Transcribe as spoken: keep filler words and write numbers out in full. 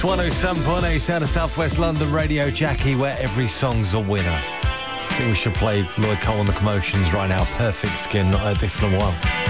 one oh seven point eight Sound of South West London Radio, Jackie, where every song's a winner. I think we should play Lloyd Cole and the Commotions right now. Perfect Skin, not heard this in a while.